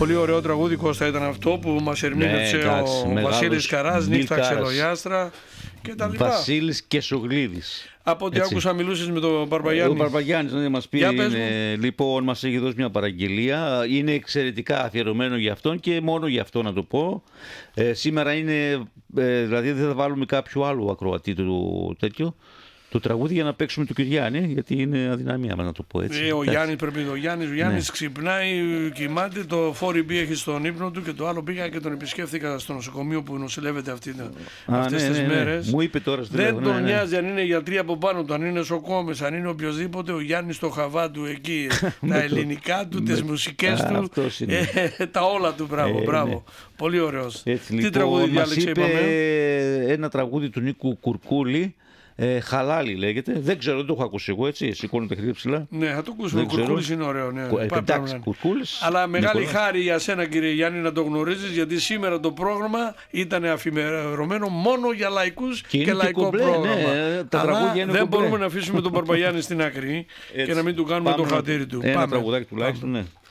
Πολύ ωραίο τραγούδι, Κώστα, ήταν αυτό που μας ερμήνευσε ο Βασίλης Καράς, Νύχτα Ξελογιάστρα και τα λοιπά. Βασίλης Κεσογλίδης. Από ό,τι άκουσα μιλούσες με τον Μπαρμπαγιάννη. Ο Μπαρμπαγιάννης μας πει, λοιπόν, μας έχει δώσει μια παραγγελία. Είναι εξαιρετικά αφιερωμένο για αυτόν και μόνο για αυτό να το πω. Σήμερα είναι, δηλαδή δεν θα βάλουμε κάποιο άλλο ακροατή του τέτοιο. Το τραγούδι για να παίξουμε του Κυριάννη, γιατί είναι αδυναμία μας να το πω έτσι. Ο Γιάννης πρέπει να ο Γιάννης ξυπνάει, κοιμάται, το 4B έχει στον ύπνο του και το άλλο πήγα και τον επισκέφθηκα στο νοσοκομείο που νοσηλεύεται αυτές τις μέρες. Μου είπε τώρα δεν τον νοιάζει αν είναι γιατροί από πάνω του, αν είναι νοσοκόμες, αν είναι οποιοδήποτε. Ο Γιάννης το χαβά του εκεί, τα ελληνικά του, τις μουσικές του, τα όλα του. Μπράβο. Πολύ ωραίος. Τι τραγούδι διάλεξε, είπαμε? Ένα τραγούδι του Νίκου Κουρκούλη. Χαλάλι λέγεται. Δεν ξέρω, δεν το έχω ακούσει εγώ, έτσι. Σηκώνω χέρια ψηλά. Ναι, θα το ακούσουμε. Ο Κουρκούλης είναι ωραίο. Ναι. Εντάξει, Κουρκούλης. Αλλά μεγάλη χάρη για σένα, κύριε Γιάννη, να το γνωρίζεις, γιατί σήμερα το πρόγραμμα ήταν αφιερωμένο μόνο για λαϊκούς και λαϊκό πρόγραμμα. Ναι, αλλά δεν μπορούμε να αφήσουμε τον Μπαρμπαγιάννη στην άκρη και να μην του κάνουμε το χατήρι του. Ένα τραγουδάκι τουλάχιστον, ναι.